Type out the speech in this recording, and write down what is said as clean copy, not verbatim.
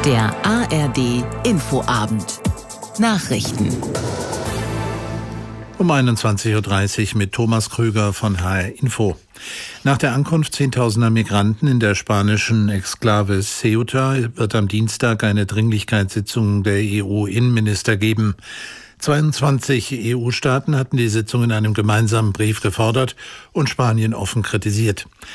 Der ARD Infoabend. Nachrichten. Um 21.30 Uhr mit Thomas Krüger von HR Info. Nach der Ankunft zehntausender Migranten in der spanischen Exklave Ceuta wird am Dienstag eine Dringlichkeitssitzung der EU-Innenminister geben. 22 EU-Staaten hatten die Sitzung in einem gemeinsamen Brief gefordert und Spanien offen kritisiert.